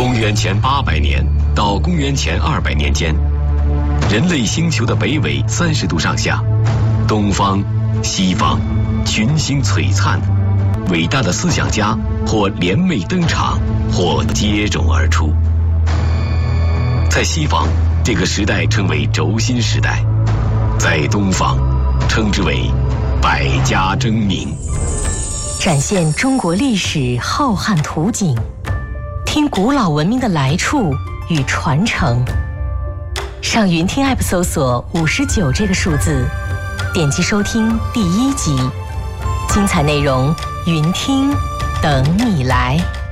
公元前800年到公元前200年间，人类星球的北纬30度上下，东方、西方群星璀璨，伟大的思想家或联袂登场，或接踵而出。在西方，这个时代称为轴心时代；在东方，称之为百家争鸣。 展现中国历史浩瀚图景，听古老文明的来处与传承。上云听 App 搜索59这个数字，点击收听第1集，精彩内容云听等你来。